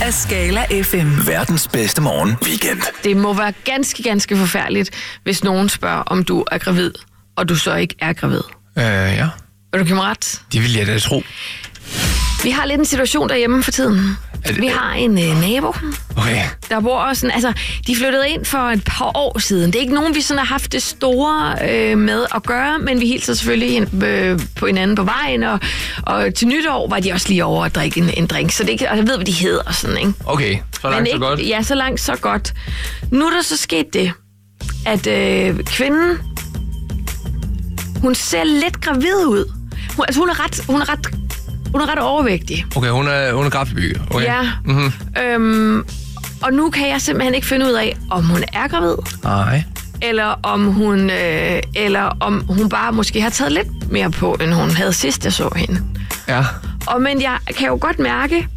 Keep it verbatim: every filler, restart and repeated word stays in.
af Skala F M. Verdens bedste morgen weekend. Det må være ganske, ganske forfærdeligt, hvis nogen spørger, om du er gravid, og du så ikke er gravid. Øh, ja. Vil du give mig ret? Det vil jeg da tro. Vi har lidt en situation derhjemme for tiden. det- Vi har en øh, nabo, Okay. der bor også sådan, altså, de flyttede ind for et par år siden. Det er ikke nogen, vi sådan har haft det store øh, med at gøre, men vi hilser selvfølgelig en, øh, på hinanden på vejen, og, og til nytår var de også lige over at drikke en, en drink, så det er ikke, og jeg ved, hvad de hedder og sådan, ikke? Okay, så langt Men så ikke, godt. Ja, så langt så godt. Nu er der så sket det, at øh, kvinden, hun ser lidt gravid ud. Hun, altså, hun er ret, hun er ret, hun er ret overvægtig. Okay, hun er, hun er kraftbygget. Okay. Ja. Mm-hmm. Øhm, og nu kan jeg simpelthen ikke finde ud af, om hun er gravid, Nej. eller om hun, øh, eller om hun bare måske har taget lidt mere på, end hun havde sidst, jeg så hende. Ja. Og men jeg kan jo godt mærke,